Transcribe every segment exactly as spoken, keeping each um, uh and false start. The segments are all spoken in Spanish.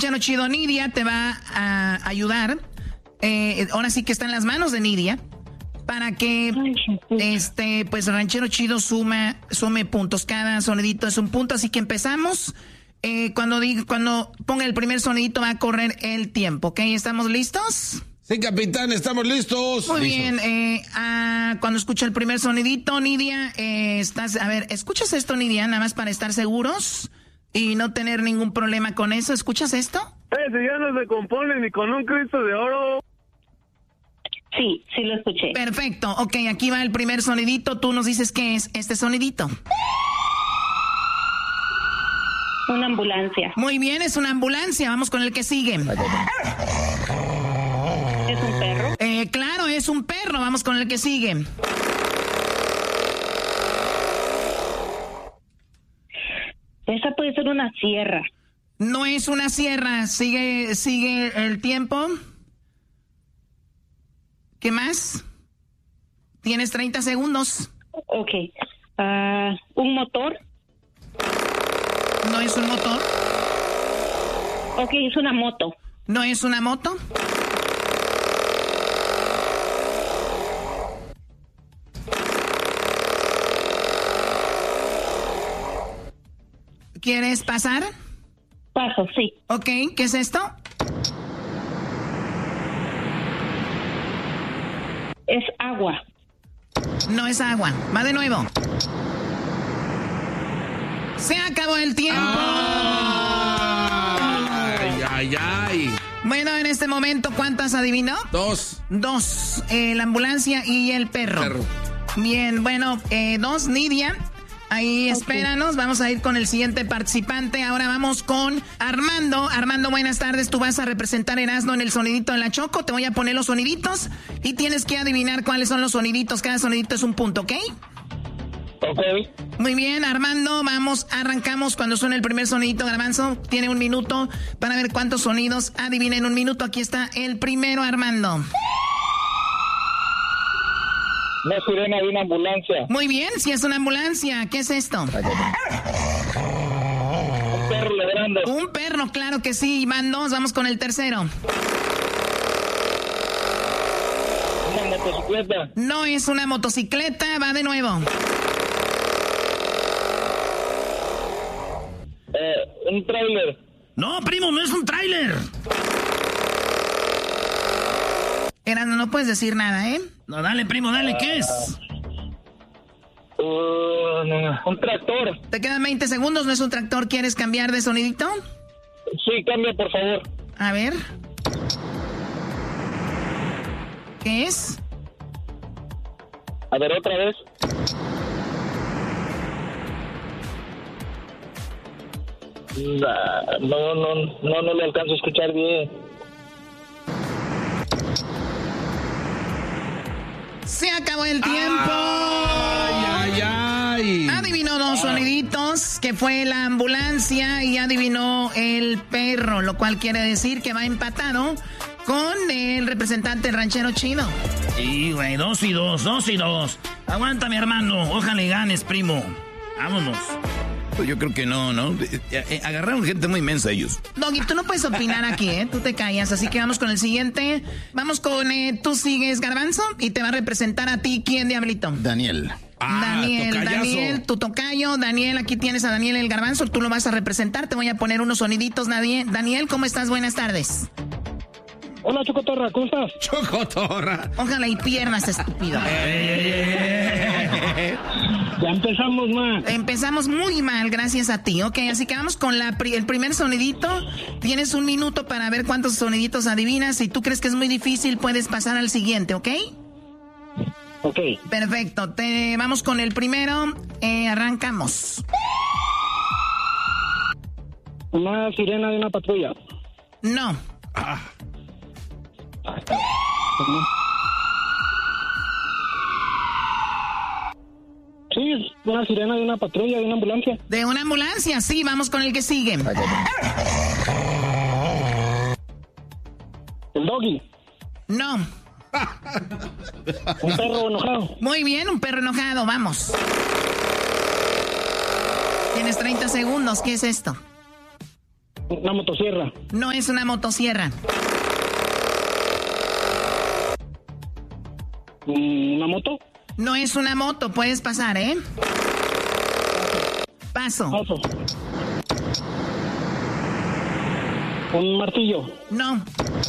Ranchero Chido, Nidia te va a ayudar. Eh, ahora sí que está en las manos de Nidia. Para que, este, pues Ranchero Chido suma, sume puntos. Cada sonidito es un punto, así que empezamos. Eh, cuando diga, cuando ponga el primer sonidito va a correr el tiempo, ¿ok? ¿Estamos listos? Sí, capitán, estamos listos. Muy listos. bien, eh, ah, cuando escuche el primer sonidito, Nidia, eh, estás, a ver, ¿escuchas esto, Nidia? Nada más para estar seguros y no tener ningún problema con eso. ¿Escuchas esto? Ese ya no se compone ni con un Cristo de oro. Sí, sí lo escuché. Perfecto, ok, aquí va el primer sonidito. Tú nos dices qué es este sonidito. Una ambulancia. Muy bien, es una ambulancia. Vamos con el que sigue. ¿Es un perro? Eh, claro, es un perro. Vamos con el que sigue. Esa puede ser una sierra. No es una sierra. Sigue, sigue el tiempo. ¿Qué más? Tienes treinta segundos. Ok. Uh, ¿Un motor? No es un motor. Ok, es una moto. No es una moto. ¿Quieres pasar? Paso, sí. Ok, ¿qué es esto? Es agua. No es agua. Va de nuevo. Se acabó el tiempo. Ay, ay, ay. Bueno, en este momento, ¿cuántas adivinó? Dos. Dos. Eh, la ambulancia y el perro. Perro. Bien, bueno, eh, dos, Nidia. Ahí espéranos, vamos a ir con el siguiente participante. Ahora vamos con Armando. Armando, buenas tardes. Tú vas a representar Erasmo en el sonidito de la Choco. Te voy a poner los soniditos y tienes que adivinar cuáles son los soniditos. Cada sonidito es un punto, ¿ok? Ok. Muy bien, Armando, vamos, arrancamos cuando suene el primer sonidito. Garbanzo tiene un minuto para ver cuántos sonidos adivina en un minuto. Aquí está el primero, Armando. Una sirena de una ambulancia. Muy bien, si es una ambulancia, ¿qué es esto? Un perro grande. Un perro, claro que sí. Van dos, vamos con el tercero. Una motocicleta. No es una motocicleta, va de nuevo. Eh, un tráiler. No, primo, no es un tráiler. Erasmo, no puedes decir nada, ¿eh? No, dale, primo, dale, ¿qué es? Uh, un tractor. Te quedan veinte segundos, ¿no es un tractor? ¿Quieres cambiar de sonidito? Sí, cambia, por favor. A ver. ¿Qué es? A ver, otra vez. No, no, no, no le alcanzo a escuchar bien. Se acabó el tiempo. Ay, ay, ay. Adivinó dos soniditos, que fue la ambulancia, y adivinó el perro, lo cual quiere decir que va empatado con el representante Ranchero Chido. Sí, güey, dos y dos, dos y dos. Aguanta, mi hermano, ojalá y ganes, primo. Vámonos. Pues yo creo que no, ¿no? Agarraron gente muy inmensa ellos. Doggy, tú no puedes opinar aquí, ¿eh? Tú te callas, así que vamos con el siguiente. Vamos con, eh, tú sigues, Garbanzo, y te va a representar a ti, ¿quién, Diablito? Daniel. Ah, Daniel, tocayazo. Daniel, tu tocayo. Daniel, aquí tienes a Daniel el Garbanzo, tú lo vas a representar. Te voy a poner unos soniditos, Daniel. Daniel, ¿cómo estás? Buenas tardes. Hola, Chocotorra, ¿cómo estás? Chocotorra. Ojalá y piernas, estúpido. Ya empezamos mal. Empezamos muy mal, gracias a ti. Ok, así que vamos con la pri- el primer sonidito. Tienes un minuto para ver cuántos soniditos adivinas. Si tú crees que es muy difícil, puedes pasar al siguiente, ¿ok? Ok. Perfecto. Te, vamos con el primero. Eh, arrancamos. Una sirena de una patrulla. No. Ah. Sí, es una sirena de una patrulla, de una ambulancia. De una ambulancia, sí. Vamos con el que sigue. El doggy. No. Un perro enojado. Muy bien, un perro enojado. Vamos. Tienes treinta segundos. ¿Qué es esto? Una motosierra. No es una motosierra. ¿Una moto? No es una moto, puedes pasar, ¿eh? Paso. Paso. ¿Un martillo? No.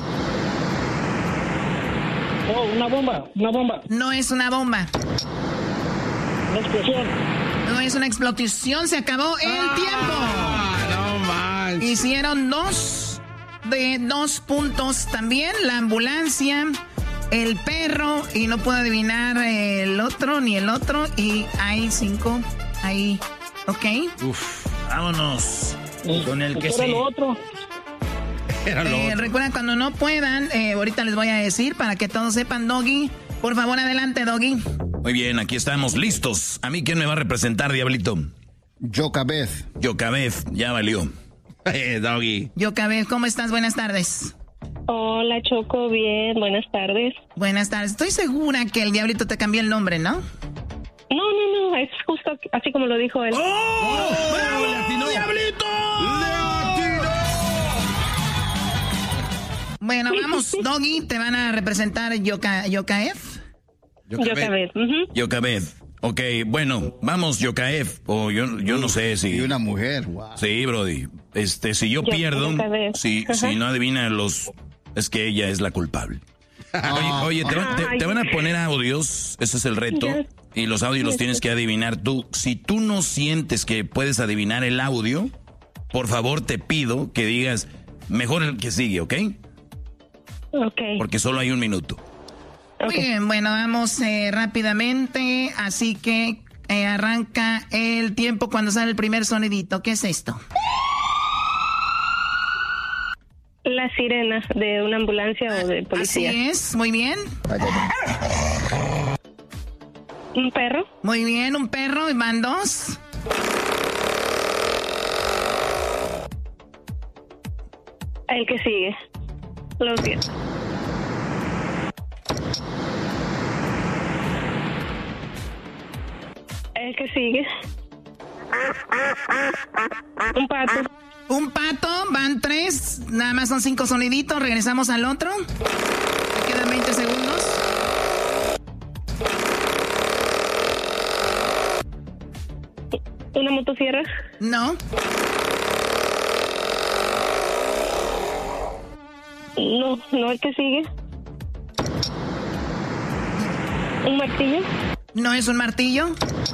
Oh, una bomba, una bomba. No es una bomba. Una explosión. No es una explosión, se acabó el ah, tiempo. No manches. Hicieron dos de dos puntos también, la ambulancia, el perro, y no puedo adivinar el otro ni el otro, y hay cinco ahí, ¿ok? Uf, vámonos con el que era sí. lo otro. Era lo Eh, otro. recuerden, cuando no puedan, eh, ahorita les voy a decir para que todos sepan. Doggy, por favor, adelante, Doggy. Muy bien, aquí estamos listos. ¿A mí quién me va a representar, Diablito? Yocabez. Yocabez, ya valió. Eh, Doggy. Yocabez, ¿cómo estás? Buenas tardes. Hola, Choco, bien, buenas tardes. Buenas tardes. Estoy segura que el Diablito te cambió el nombre, ¿no? No, no, no, es justo así como lo dijo él. ¡Oh! ¡Bravo, le atinó! ¡Diablito! Bueno, vamos, Doggy, te van a representar Yoka, Yokaef. Yo cabez. Uh-huh. Yocabez. Ok, bueno, vamos, Yokaef. O yo, yo no sé si... Y una mujer, wow. Sí, Brody. Este, si yo Yo- pierdo, Yocabez. si, Ajá. si no adivina los... Es que ella es la culpable. Oye, oye te, va- te- te van a poner audios, ese es el reto, Ya. y los audios los tienes que adivinar tú. Si tú no sientes que puedes adivinar el audio, por favor te pido que digas mejor el que sigue, ¿ok? Ok. Porque solo hay un minuto. Muy bien, bueno, vamos eh, rápidamente, así que eh, arranca el tiempo cuando sale el primer sonidito. ¿Qué es esto? La sirena de una ambulancia o de policía. Así es, muy bien. ¿Un perro? Muy bien, un perro, y van dos. El que sigue. Lo siento. El que sigue. Un pato. Un pato, van tres, nada más son cinco soniditos, regresamos al otro. Me quedan veinte segundos. Una motosierra. No, No, no el que sigue. Un martillo. no es un martillo.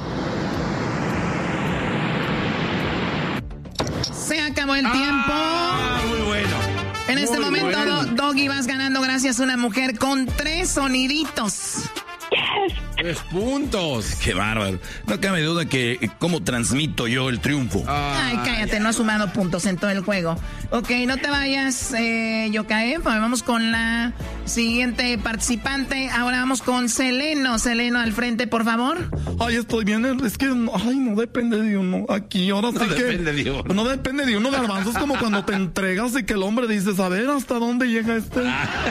Se acabó el tiempo. Ah, muy bueno. En este Muy momento, bueno. Do- Doggy, vas ganando gracias a una mujer con tres soniditos. Tres puntos. Qué bárbaro. No cabe duda que eh, cómo transmito yo el triunfo. Ay, cállate, no has sumado puntos en todo el juego. Ok, no te vayas, eh, Yokaef. Vamos con la siguiente participante. Ahora vamos con Seleno. Seleno, al frente, por favor. Ay, estoy bien, es que, ay, no depende de uno. Aquí, ahora sí No que... depende de uno. No depende de uno, Garbanzo. Es como cuando te entregas y que el hombre dice, a ver, ¿hasta dónde llega este?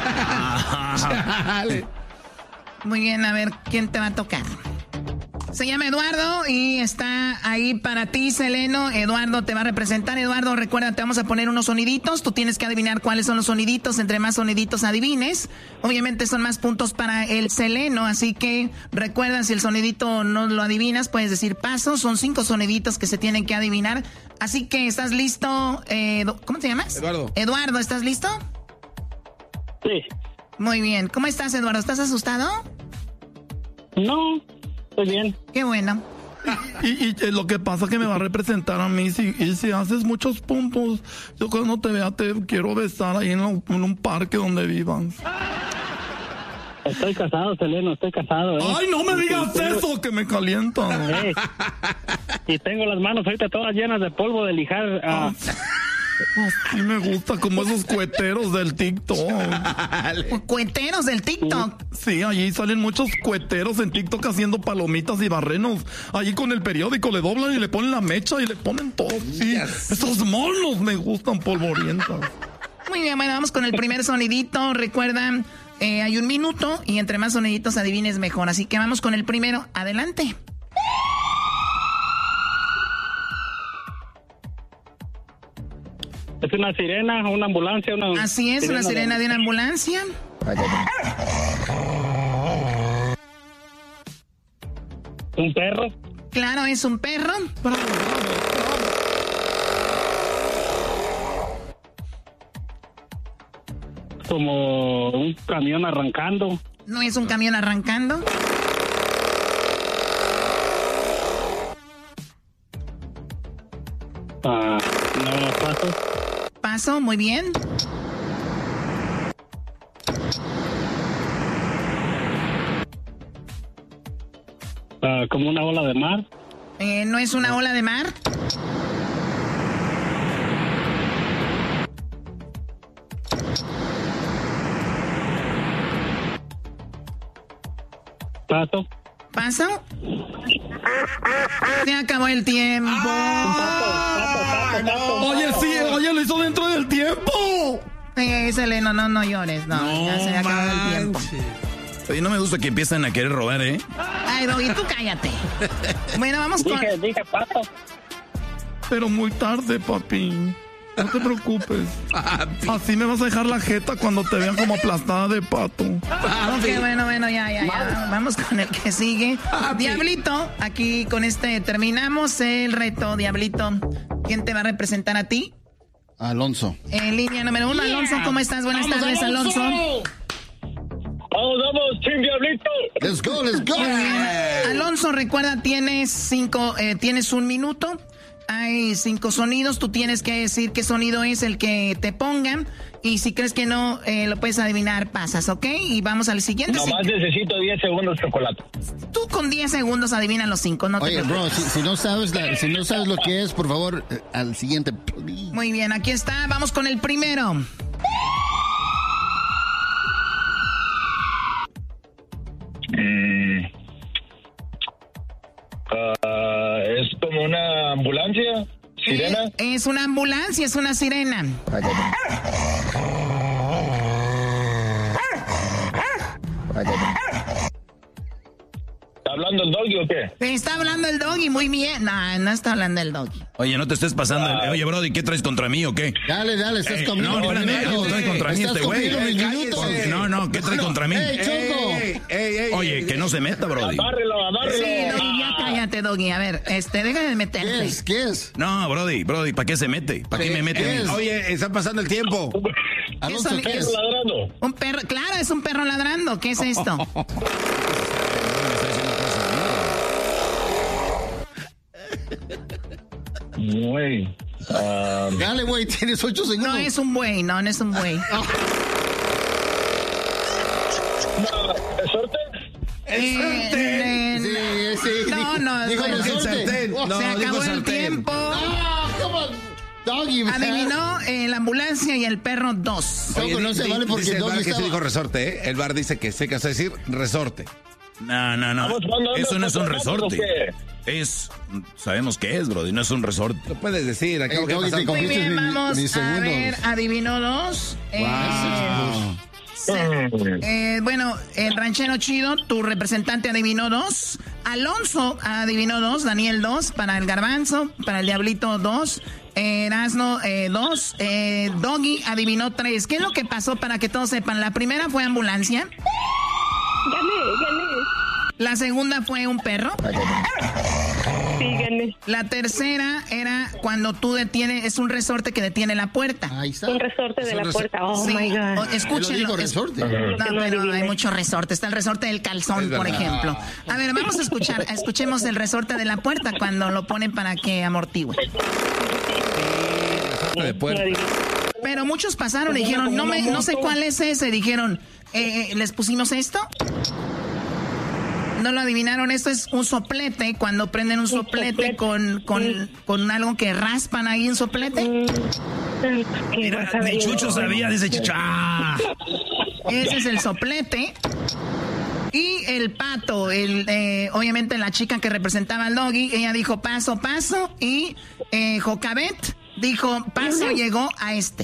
Dale. Muy bien, a ver, ¿quién te va a tocar? Se llama Eduardo y está ahí para ti, Seleno. Eduardo te va a representar. Eduardo, recuerda, te vamos a poner unos soniditos. Tú tienes que adivinar cuáles son los soniditos. Entre más soniditos adivines, obviamente son más puntos para el Seleno. Así que recuerda, si el sonidito no lo adivinas, puedes decir paso. Son cinco soniditos que se tienen que adivinar. Así que, ¿estás listo? Eh, ¿Cómo te llamas? Eduardo. Eduardo, ¿estás listo? Sí. Muy bien. ¿Cómo estás, Eduardo? ¿Estás asustado? No, estoy bien. Qué bueno. Y, y, eh, lo que pasa que me va a representar a mí, si, y si haces muchos puntos, yo cuando te vea te quiero besar ahí en, lo- en un parque donde vivas. Estoy casado, Seleno, estoy casado, ¿eh? Ay, no me digas Sí, eso, que me calienta. Eh, y tengo las manos ahorita todas llenas de polvo de lijar. ah, Así me gusta, como esos cueteros del TikTok. Cuenteros del TikTok. Sí, allí salen muchos cueteros en TikTok haciendo palomitas y barrenos. Allí con el periódico le doblan y le ponen la mecha y le ponen todo. Sí, esos monos me gustan polvorientas. Muy bien, bueno, vamos con el primer sonidito. Recuerda, eh, hay un minuto y entre más soniditos adivines mejor. Así que vamos con el primero. Adelante. Es una sirena, una ambulancia, una... Así es, una sirena de una ambulancia. ¿Un perro? Claro, es un perro. Como un camión arrancando. No es un camión arrancando. Ah, no, paso. Paso, muy bien. Ah, como una ola de mar. Eh, no es una ola de mar. Paso. ¿Paso? Se acabó el tiempo. Ah, no. Oye, sí, oye, lo hizo dentro del tiempo. Eh, Seleno, no, no llores, no, No ya se acabó el tiempo. Oye, no me gusta que empiecen a querer robar, ¿eh? Ay, Doggy, tú cállate. Bueno, vamos con... Dije, dije paso. Pero muy tarde, papi. No te preocupes. Papi. Así me vas a dejar la jeta cuando te vean como aplastada de pato. Ok, bueno, bueno, ya, ya, ya. Vamos con el que sigue. Diablito, aquí con este terminamos el reto, Diablito. ¿Quién te va a representar a ti? Alonso. En línea número uno, Alonso, ¿cómo estás? Buenas tardes, Alonso. Vamos, vamos, Team Diablito. Let's go, let's go. Muy bien. Alonso, recuerda, tienes cinco, eh, tienes un minuto. Hay cinco sonidos, tú tienes que decir qué sonido es el que te pongan. Y si crees que no eh, lo puedes adivinar, pasas, ¿ok? Y vamos al siguiente. Nomás necesito diez segundos de chocolate. Tú con diez segundos adivinas los cinco, no te Oye, bro, preocupes. si, si no sabes la- si no sabes lo que es, por favor, eh, al siguiente, please. Muy bien, aquí está, vamos con el primero. Mm. Ah, es como una ambulancia, sirena. Eh, es una ambulancia, es una sirena. ¿Está hablando el doggy o qué? Está hablando el Doggy, muy bien. No, no está hablando el Doggy. Oye, no te estés pasando. Oye, Brody, ¿qué traes contra mí o qué? Dale, dale, estás Eh, conmigo. no, mis espérame, minutos. ¿qué trae contra mí Estás este güey? conmigo mis Cállese. minutos. No, no, ¿qué trae contra mí? ¡Ey, Choco! Ey, ey, ey, Oye, ey, que no se meta, Brody. Agárrelo, agárrelo. Sí, Doggy, ya cállate, Doggy. A ver, este, deja de ¿Qué meterte. es? ¿Qué es? No, Brody, Brody, ¿para qué se mete? ¿Para qué ¿Qué me mete? es? a mí? Oye, está pasando el tiempo. Alonso, sonido ¿qué es? es? Ladrando. Un perro, claro, es un perro ladrando. ¿Qué es esto? Güey. Ah, Dale, güey, tienes ocho segundos. No es un buey, no, no es un buey. ¿Resorte? Eh, eh, Sí, sí. No, no, Dijo bueno, resorte. sartén. Oh, No, se dijo acabó el sartén. tiempo. Ah, come on. Doggy, man. Adivinó eh, la ambulancia y el perro dos. Choco, no se di- vale porque dice el Doggy bar que sí estaba- dijo resorte, ¿eh? El bar dice que se casó decir resorte. No, no, no. Vamos, ¿cuándo Eso no es un andas resorte. qué? Es. Sabemos qué es, Brody, no es un resorte. Lo puedes decir, acabo Ey, que Doggy, pasar. te Muy Cumpliste bien, mi- vamos mis a segundos. ver, adivinó dos. Eh, Wow. eh, bueno, el ranchero chido, tu representante adivinó dos. Alonso adivinó dos, Daniel dos, para el garbanzo, para el diablito dos. Eh, Erasno eh, dos. Eh, Doggy adivinó tres. ¿Qué es lo que pasó para que todos sepan? La primera fue ambulancia. Gané, gané. La segunda fue un perro. Sí, gané. La tercera era cuando tú detienes, es un resorte que detiene la puerta. Ahí está. Un resorte de la puerta. Oh, Sí, my o- God. escúchenlo. Él lo dijo, es- resorte. No, que no pero adiviné. hay mucho resorte. Está el resorte del calzón, Es por verdad. ejemplo. A ver, vamos a escuchar. Escuchemos el resorte de la puerta cuando lo ponen para que amortigüe. Resorte de No puerta. adiviné. Pero muchos pasaron y dijeron, no, me, no sé cuál es ese. Dijeron, eh, eh, ¿les pusimos esto? No lo adivinaron. Esto es un soplete. Cuando prenden un soplete soplete. con, con, con algo que raspan ahí, un soplete. Mm, ¿qué Mira, vas a ver? ni Chucho sabía, dice Chucho. ¡Ah! Ese es el soplete. Y el pato, el, eh, obviamente la chica que representaba al Doggy, ella dijo paso, paso. Y eh, Jocabet dijo paso, llegó a este.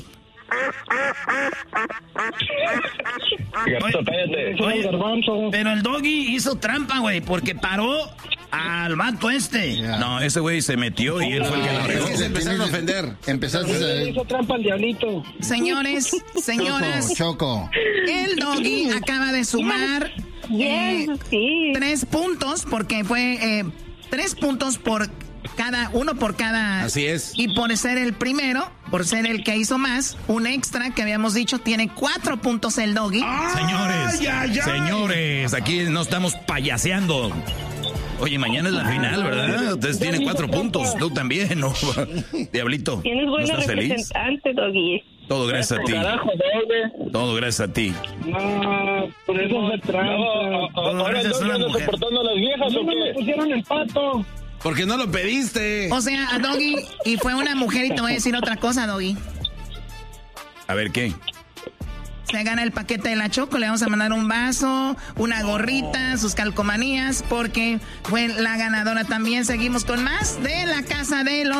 Garbanzo, cállate. Oye, Garbanzo. pero el Doggy hizo trampa, güey, porque paró al vato este. Ya. No, ese güey se metió y él fue el que la Es regó. que se empezaron a ofender. Empezaste Le a... hizo trampa al diablito. Señores, señoras, Choco. el Doggy acaba de sumar eh, Yes, sí. tres puntos porque fue eh, tres puntos por cada uno por cada. Así es. Y por ser el primero, por ser el que hizo más, un extra que habíamos dicho, tiene cuatro puntos el Doggy. Señores, señores, aquí no estamos payaseando. Oye, mañana es la final, ¿verdad? Ustedes tienen cuatro puntos, tú también, ¿no? Diablito, Tienes ¿no buena estás feliz? representante, Doggy. Todo gracias a ti. Carajo, doble. Todo gracias a ti. No, por eso fue trampa. Ahora ¿no es una mujer. soportando a las viejas o qué? Me pusieron el pato. Porque no lo pediste. O sea, a Doggy, y fue una mujer, y te voy a decir otra cosa, Doggy. A ver, ¿qué? Se gana el paquete de la Choco, le vamos a mandar un vaso, una gorrita, sus calcomanías, porque fue la ganadora también. Seguimos con más de la casa de los